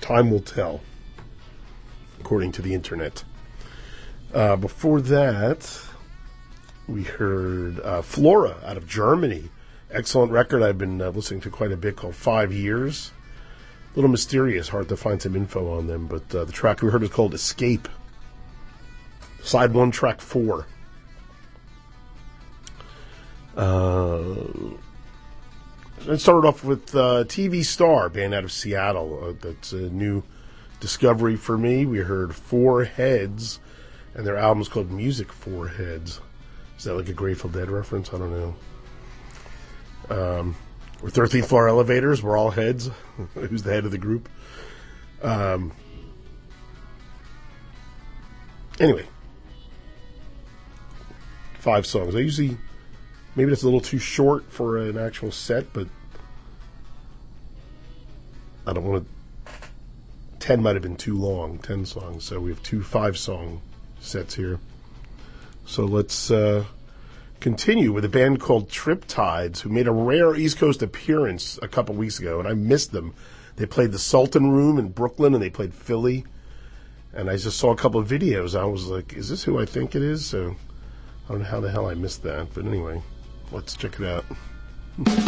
Time will tell, according to the internet. Before that, we heard Flora out of Germany. Excellent record I've been listening to quite a bit, called 5 Years. A little mysterious, hard to find some info on them, but the track we heard is called Escape. Side 1, track 4. I started off with TV Star, band out of Seattle. That's a new discovery for me. We heard Four Heads, and their album's called Music Four Heads. Is that like a Grateful Dead reference? I don't know. We're 13th Floor Elevators. We're all heads. Who's the head of the group? Anyway. 5 songs. Maybe that's a little too short for an actual set, but I don't want to. 10 might have been too long, 10 songs. So we have 2 5-song sets here. So let's continue with a band called Triptides, who made a rare East Coast appearance a couple weeks ago, and I missed them. They played the Sultan Room in Brooklyn, and they played Philly. And I just saw a couple of videos. I was like, is this who I think it is? So I don't know how the hell I missed that. But anyway, let's check it out.